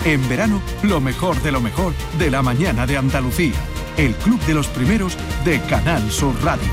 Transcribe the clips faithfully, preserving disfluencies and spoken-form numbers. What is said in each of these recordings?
En verano, lo mejor de lo mejor de la mañana de Andalucía. El Club de los Primeros de Canal Sur Radio.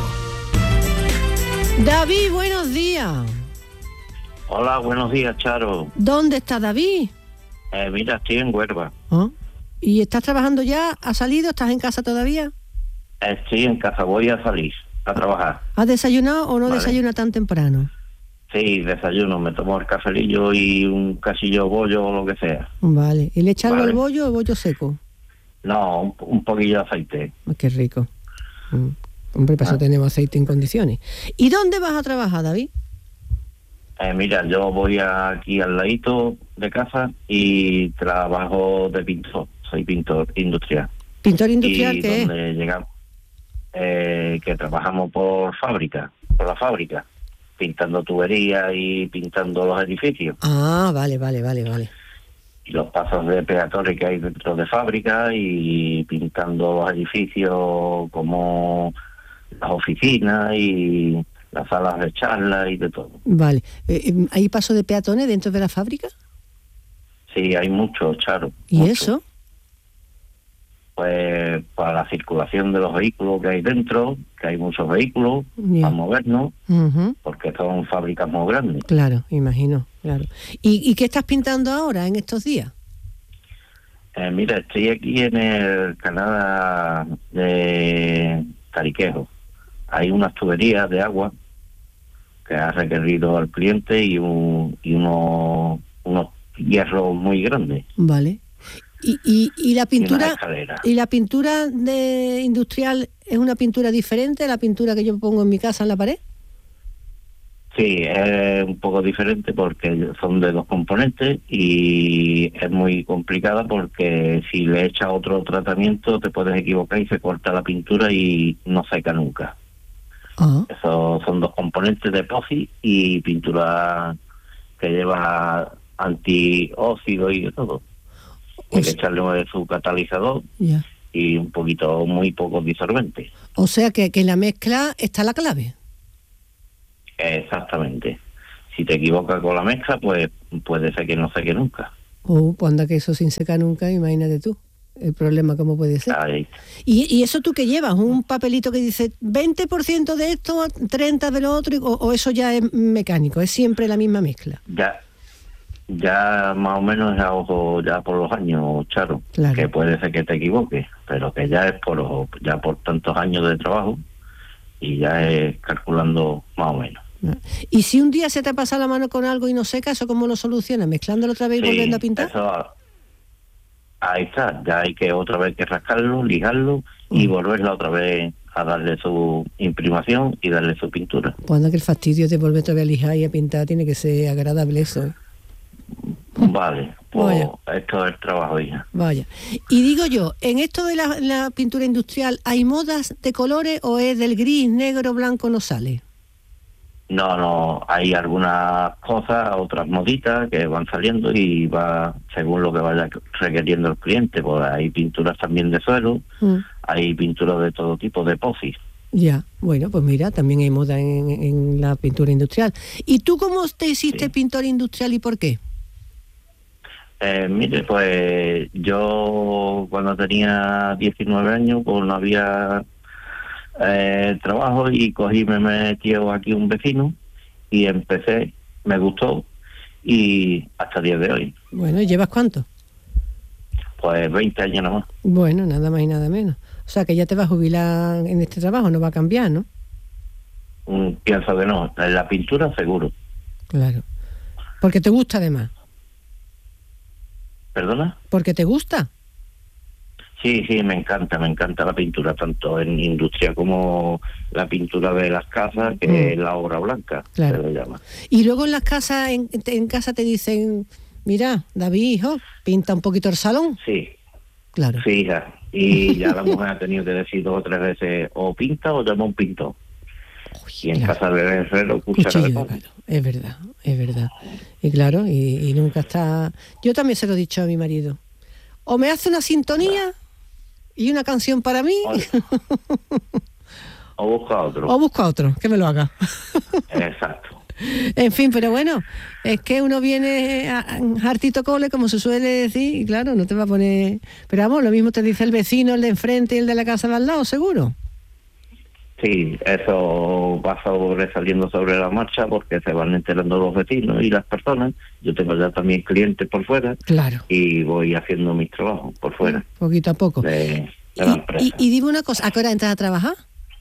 David, buenos días. Hola, buenos días, Charo. ¿Dónde está David? Eh, mira, estoy en Huelva. ¿Ah? ¿Y estás trabajando ya? ¿Has salido? ¿Estás en casa todavía? Estoy en casa, voy a salir a trabajar. ¿Has desayunado o no Vale. desayuna tan temprano? Sí, desayuno, me tomo el cafelillo y un casillo de bollo o lo que sea. Vale. ¿Y le echas algo Vale. al bollo o bollo seco? No, un, un poquillo de aceite. Ah, qué rico. Mm. Hombre, para Ah. eso tenemos aceite en condiciones. ¿Y dónde vas a trabajar, David? Eh, mira, yo voy aquí al ladito de casa y trabajo de pintor. Soy pintor industrial. ¿Pintor industrial y qué es? donde llegamos, eh, que trabajamos por fábrica, por la fábrica, pintando tuberías y pintando los edificios. Ah, vale, vale, vale, vale. Y los pasos de peatones que hay dentro de fábrica y pintando los edificios como las oficinas y las salas de charla y de todo. Vale. Eh, eh, ¿Hay paso de peatones dentro de la fábrica? Sí, hay muchos, Charo. ¿Y mucho. eso? Pues para la circulación de los vehículos que hay dentro, que hay muchos vehículos Ya. para movernos, Ujú. porque son fábricas muy grandes. Claro, imagino, claro. ¿Y, ¿Y qué estás pintando ahora, en estos días? Eh, mira, estoy aquí en el canal de Cariquejo. Hay unas tuberías de agua que ha requerido al cliente y, un, y unos, unos hierros muy grandes. Vale. ¿Y, y, y la Y pintura unas escaleras. y la pintura de industrial es una pintura diferente a la pintura que yo pongo en mi casa en la pared? Sí, es un poco diferente porque son de dos componentes y es muy complicada porque si le echas otro tratamiento te puedes equivocar y se corta la pintura y no seca nunca. Ah, Esos son dos componentes de epoxi y pintura que lleva antióxido y de todo. Hay que O- echarle su catalizador ya. y un poquito, muy poco disolvente. O sea que, que en la mezcla está la clave. Exactamente. Si te equivocas con la mezcla, pues puede ser que no seque nunca. Oh, pues anda que eso sin secar nunca, imagínate tú. El problema cómo puede ser. Ahí. ¿Y, y eso tú qué llevas? ¿Un papelito que dice veinte por ciento de esto, treinta por ciento de lo otro? O, ¿O eso ya es mecánico? ¿Es siempre la misma mezcla? Ya, ya más o menos es a ojo ya por los años, Charo. Claro. Que puede ser que te equivoques, pero que ya es por ojo, ya por tantos años de trabajo y ya es calculando más o menos. ¿Y si un día se te pasa la mano con algo y no seca, eso cómo lo solucionas? ¿Mezclándolo otra vez y Sí, volviendo a pintar? eso, ahí está, ya hay que otra vez que rascarlo, lijarlo y Mm. volverlo otra vez a darle su imprimación y darle su pintura. Pues anda que el fastidio de volver otra vez a lijar y a pintar tiene que ser agradable eso, ¿eh? Vale, pues Vaya. esto es trabajo ya. Vaya. Y digo yo, ¿en esto de la, la pintura industrial hay modas de colores o es del gris, negro, blanco, no sale? No, no, hay algunas cosas, otras moditas que van saliendo y va según lo que vaya requiriendo el cliente. Pues hay pinturas también de suelo, Mm. hay pinturas de todo tipo de epoxi. Ya, bueno, pues mira, también hay moda en, en la pintura industrial. ¿Y tú cómo te hiciste Sí. pintor industrial y por qué? Eh, mire, pues yo cuando tenía diecinueve años, pues no había eh, trabajo y cogí, me metió aquí un vecino y empecé, me gustó y hasta el día de hoy, Bueno, ¿llevas cuánto? pues veinte años nomás. Bueno, nada más y nada menos. O sea, que ya te vas a jubilar en este trabajo, no va a cambiar, ¿no? Mm, pienso que no, en la pintura seguro. Claro. Porque te gusta además. ¿Perdona? Porque te gusta. Sí, sí, me encanta, me encanta la pintura, tanto en industria como la pintura de las casas, que Mm. es la obra blanca, Claro. se le llama. Y luego en las casas, en, en casa te dicen, mira, David, hijo, pinta un poquito el salón. Sí, Claro. sí, hija. Y ya la mujer ha tenido que decir dos o tres veces, o pinta o llama un pintor. Uy, Y en claro. casa de herrero, cuchara Cuchillo de de palo. palo. Es verdad, es verdad. Y claro, y, y nunca está... Yo también se lo he dicho a mi marido. O me hace una sintonía y una canción para mí, O busca otro. o busco a otro, que me lo haga. Exacto. En fin, pero bueno, es que uno viene a, a hartito cole, como se suele decir, y claro, no te va a poner... Pero vamos, lo mismo te dice el vecino, el de enfrente y el de la casa de al lado, seguro. Sí, eso va sobresaliendo sobre la marcha porque se van enterando los vecinos y las personas. Yo tengo ya también clientes por fuera. Claro. Y voy haciendo mis trabajos por fuera. Poquito a poco. De, de y, la empresa. Y, y dime una cosa, ¿a qué hora entras a trabajar?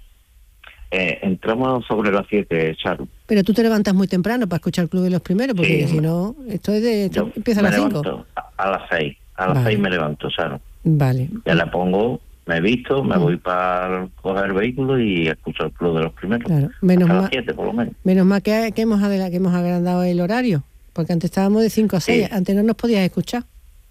Eh, entramos sobre las siete, Charo. Pero tú te levantas muy temprano para escuchar el Club de los Primeros, porque Sí, si no, esto es de esto Yo empieza a me las cinco. levanto a, a las seis. A las Vale. seis me levanto, Charo. Vale. Ya la pongo, me visto, me Mm. voy para coger el vehículo y escucho el Club de los Primeros. Claro, menos Hasta mal, las siete, por lo menos. menos mal que, que, hemos adela- que hemos agrandado el horario, porque antes estábamos de cinco a seis, Sí. antes no nos podías escuchar.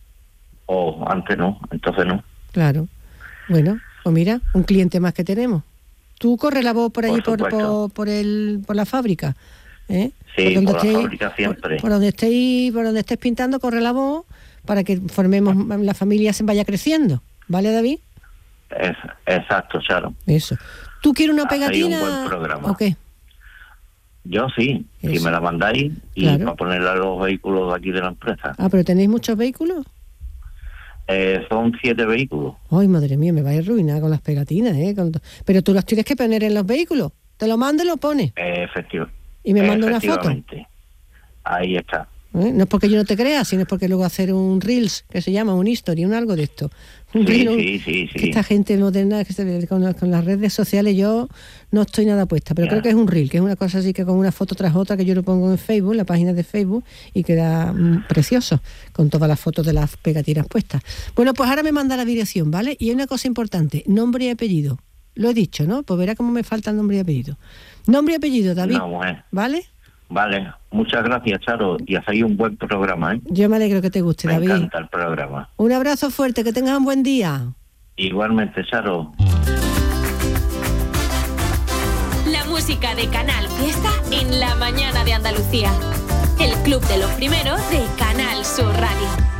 O antes no, entonces no. Claro. Bueno, pues mira, un cliente más que tenemos. Tú corre la voz por allí, Por por, supuesto. por, por, el, por la fábrica. ¿eh? Sí, donde por la fábrica siempre. Por, por donde estéis, por donde estés pintando, corre la voz para que formemos, la familia se vaya creciendo. ¿Vale, David? Es, exacto, Charo. Eso. ¿Tú quieres una Hacéis pegatina un buen programa. o qué? Yo sí, si Eso. me la mandáis y Claro. para ponerla a los vehículos de aquí de la empresa. Ah, pero ¿tenéis muchos vehículos? Eh, son siete vehículos. Ay, madre mía, me vais a arruinar con las pegatinas, ¿eh? Con to- Pero tú las tienes que poner en los vehículos. Te lo mando y lo pones. Eh, efectivo. Y me manda una foto. Efectivamente. Ahí está. ¿eh? No es porque yo no te crea, sino es porque luego hacer un Reels, que se llama, un History, un algo de esto. Un Sí, reel, un- sí, sí, que sí. esta gente moderna, que se, con, con las redes sociales yo no estoy nada puesta, pero Ya. creo que es un Reel, que es una cosa así que con una foto tras otra que yo lo pongo en Facebook, en la página de Facebook, y queda mm, precioso, con todas las fotos de las pegatinas puestas. Bueno, pues ahora me manda la dirección, ¿vale? Y hay una cosa importante, nombre y apellido. Lo he dicho, ¿no? Pues verá cómo me falta el nombre y apellido. Nombre y apellido, David, No, mujer. ¿vale? Vale, muchas gracias, Charo, y hacéis un buen programa, ¿eh? Yo me alegro que te guste, Me David. encanta el programa. Un abrazo fuerte, que tengas un buen día. Igualmente, Charo. La música de Canal Fiesta en la mañana de Andalucía. El Club de los Primeros de Canal Sur Radio.